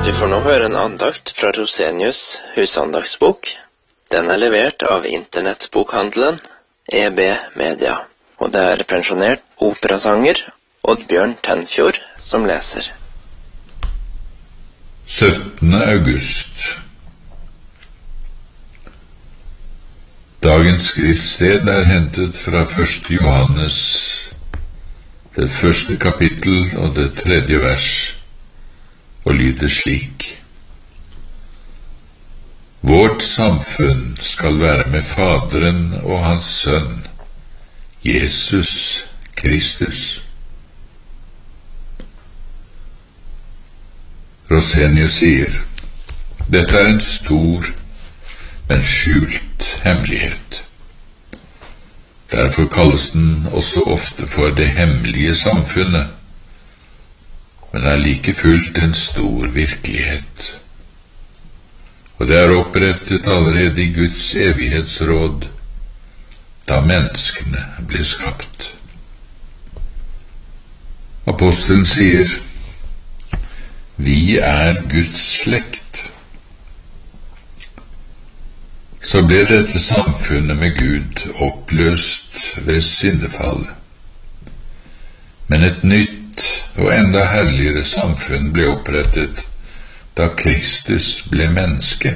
Du får nå høre en andakt fra Rosenius husandagsbok. Den er levert av internettbokhandelen EB Media, og det er pensjonert operasanger Oddbjørn Tenfjord som leser. 17. august. Dagens skriftsted er hentet fra 1. Johannes, det 1. kapittel og det 3. vers, og lyder slik: Vårt samfunn skal være med Faderen og hans Sønn, Jesus Kristus. Rosenius sier: Dette er en stor, men skjult hemmelighet. Derfor kalles den også ofte for det hemmelige samfunnet, men er like fullt en stor virkelighet. Og det er opprettet allerede i Guds evighetsråd, da menneskene ble skapt. Apostelen sier: Vi er Guds slekt. Så ble dette samfunnet med Gud oppløst ved syndefallet. Men et nytt og enda herligere samfunn ble opprettet da Kristus ble menneske.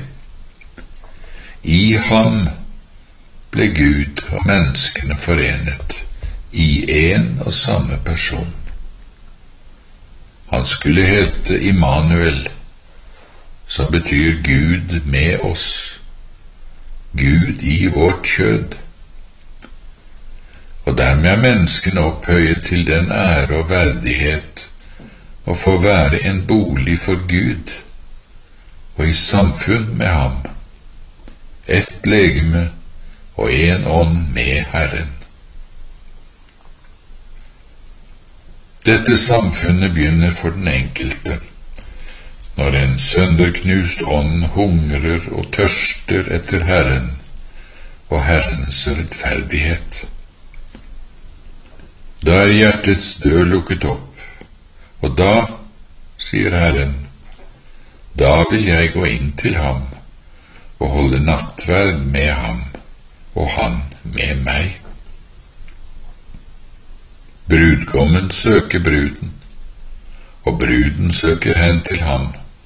I ham ble Gud og menneskene forenet i en og samme person. Han skulle hete Immanuel, som betyr Gud med oss, Gud i vårt kjød. Og dermed er menneskene opphøyet til den ære og verdighet å få være en bolig for Gud, og i samfunn med ham, ett legeme og en ånd med Herren. Dette samfunnet begynner for den enkelte, når en sønderknust ånd hungrer og tørster etter Herren og Herrens rettferdighet. Da er hjertets dør lukket opp, og da, sier Herren, da vil jeg gå inn til ham og holde nattverd med ham, og han med meg. Brudgommen søker bruden, og bruden søker hen til ham.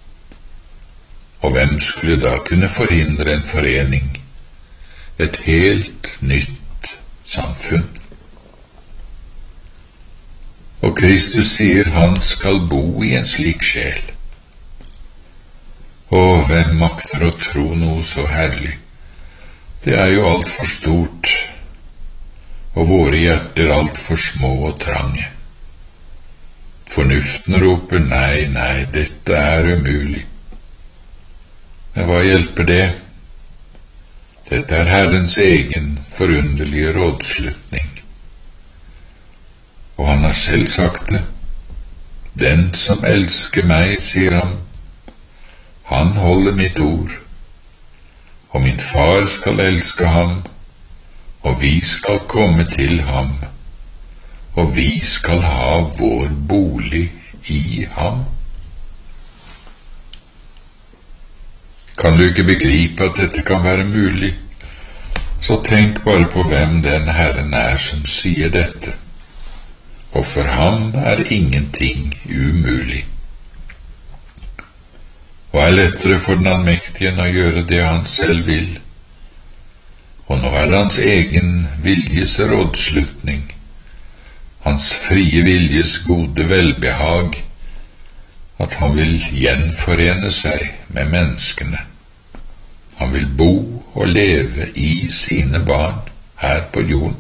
Og hvem skulle da kunne forhindre en forening, et helt nytt samfunn? Og Kristus sier han skal bo i en slik sjel. Og hvem makter å tro noe så herlig? Det er jo alt for stort, og våre hjerter alt for små og trange. Fornuften roper nei, nei, dette er umulig. Men hva hjelper det? Dette er Herrens egen forunderlige rådslutning. Og han har selv sagt det. Den som elsker meg, sier han, han holder mitt ord, og min far skal elske ham, og vi skal komme til ham, og vi skal ha vår bolig i ham. Kan du ikke begripe at dette kan være mulig, så tenk bare på hvem den Herren er som sier dette. Og for ham er ingenting umulig. Hva er lettere for den allmektige enn å gjøre det han selv vil? Og nå er det hans egen viljes rådslutning, hans frie viljes gode velbehag, at han vil gjenforene seg med menneskene. Han vil bo og leve i sine barn her på jorden.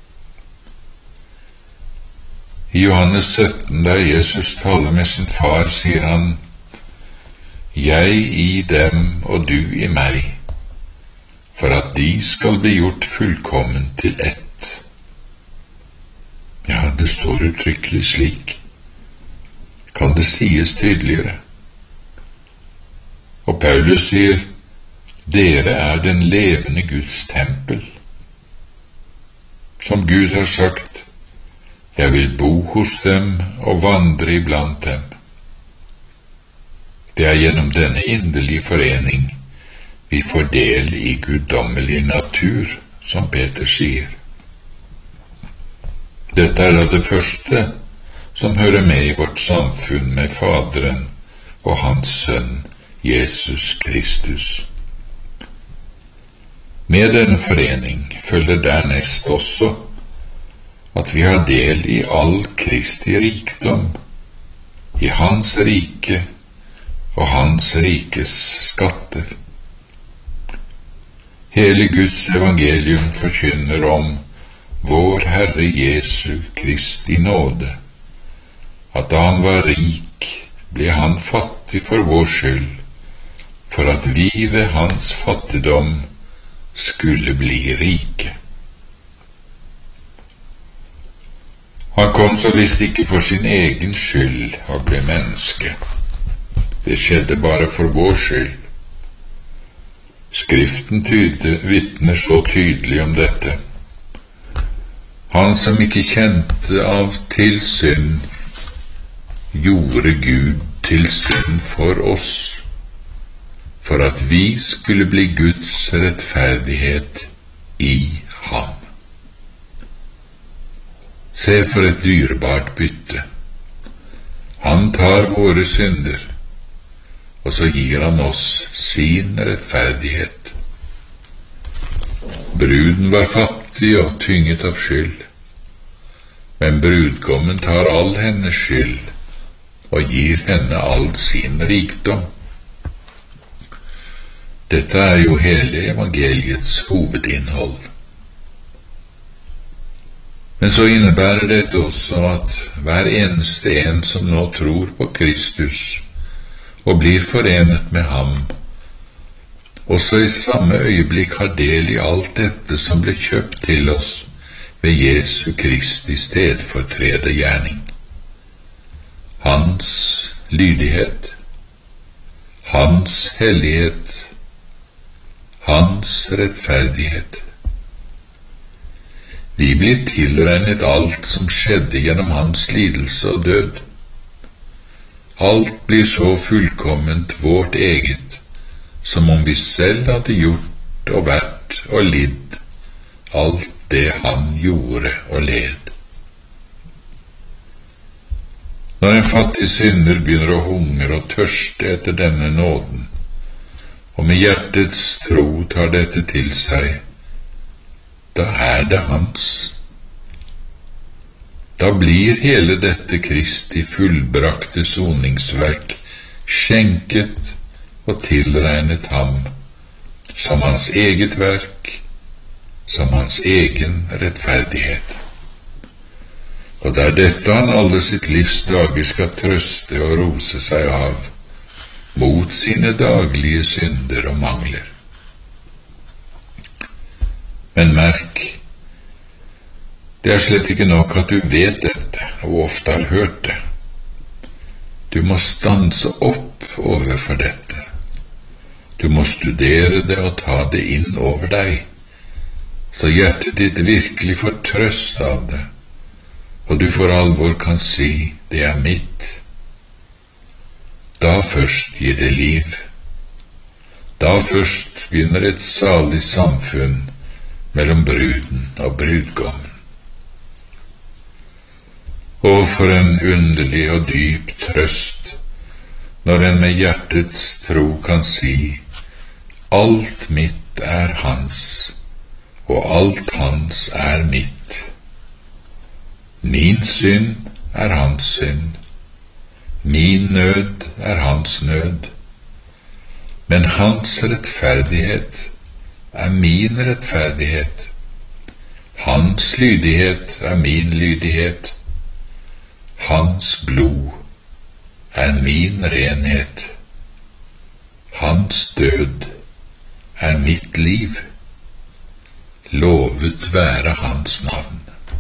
I Johannes 17, der Jesus taler med sin far, sier han: Jeg i dem og du i meg, for at de skal bli gjort fullkommen til ett. Ja, det står uttrykkelig slik. Kan det sies tydeligere? Og Paulus sier: Dere er den levende Guds tempel. Som Gud har sagt: Jeg vil bo hos dem og vandre iblant dem. Det er gjennom denne inderlige forening vi får del i guddommelig natur, som Peter sier. Dette er da det første som hører med i vårt samfunn med Faderen og Hans Sønn, Jesus Kristus. Med denne forening følger dernest også at vi har del i all Kristi rikdom, i Hans rike og Hans rikes skatter. Hele Guds evangelium forkynner om vår Herre Jesu Kristi nåde, at da han var rik, ble han fattig for vår skyld, for at vi ved hans fattigdom skulle bli rike. Han kom så visst ikke for sin egen skyld og ble menneske. Det skjedde bare for vår skyld. Skriften vitner så tydelig om dette. Han som ikke kjente av til synd, gjorde Gud til synd for oss, for at vi skulle bli Guds rettferdighet i ham. Se for et dyrebart bytte. Han tar våre synder, og så gir han oss sin rettferdighet. Bruden var fattig og tynget av skyld, men brudgommen tar all hennes skyld og gir henne all sin rikdom. Dette er jo hele evangeliets hovedinnhold. Men så innebærer dette også at hver eneste en som nå tror på Kristus og blir forenet med ham, også i samme øyeblikk har del i alt dette som ble kjøpt til oss ved Jesu Kristi stedfortredergjerning. Hans lydighet, hans hellighet, hans rettferdighet. Vi blir tilregnet alt som skjedde gjennom hans lidelse og død. Alt blir så fullkomment vårt eget, som om vi selv hadde gjort og vært og lidd alt det han gjorde og led. Når en fattig synder begynner å hungre og tørste etter denne nåden, og med hjertets tro tar dette til seg, da er det hans. Da blir hele dette Kristi fullbrakte soningsverk skjenket og tilregnet ham som hans eget verk, som hans egen rettferdighet. Og det er dette han alle sitt livs dager skal trøste og rose seg av, mot sine daglige synder og mangler. Men merk, det er slett ikke nok at du vet dette og ofte har hørt det. Du må stanse opp overfor dette. Du må studere det og ta det inn over deg, så hjertet ditt virkelig får trøst av det, og du for alvor kan si, det er mitt. Da først gir det liv. Da først begynner et salig samfunn mellom bruden og brudgommen. Og for en underlig og dyp trøst, når en med hjertets tro kan si, alt mitt er hans, og alt hans er mitt. Min synd er hans synd, min nød er hans nød, men hans rettferdighet er min rettferdighet, hans lydighet er min lydighet, hans blod er min renhet, hans død er mitt liv. Lovet være hans navn.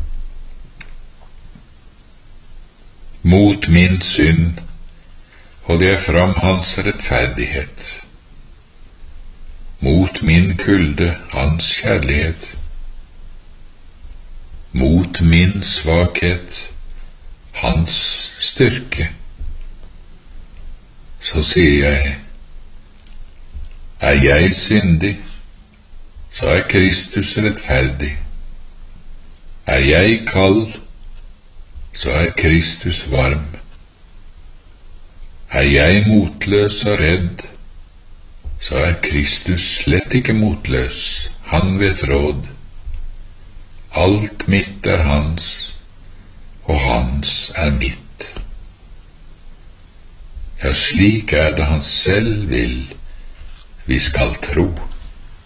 Mot min synd holder jeg fram hans rettferdighet. Mot min kulde hans kjærlighet. Mot min svakhet hans styrke. så sier jeg, er jeg syndig, så er Kristus rettferdig. Er jeg kald, så er Kristus varm. Er jeg motløs og redd, så er Kristus slett ikke motløs. Han vet råd. Alt mitt er hans, og hans er mitt. Ja, slik er det han selv vil vi skal tro.